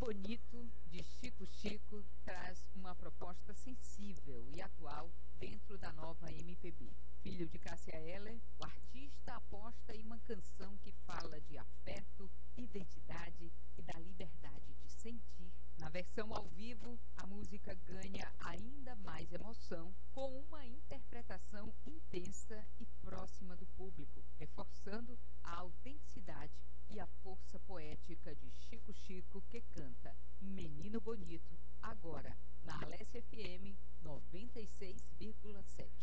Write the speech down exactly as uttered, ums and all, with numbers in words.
Bonito, de Chico Chico, traz uma proposta sensível e atual dentro da nova M P B. Filho de Cássia Eller, o artista aposta em uma canção que fala de afeto, identidade e da liberdade de sentir. Na versão ao vivo, a música ganha ainda mais emoção com uma interpretação intensa e próxima do público, reforçando a autenticidade e a força poética de Chico Chico, que canta Menino Bonito, agora na Alessia F M noventa e seis vírgula sete.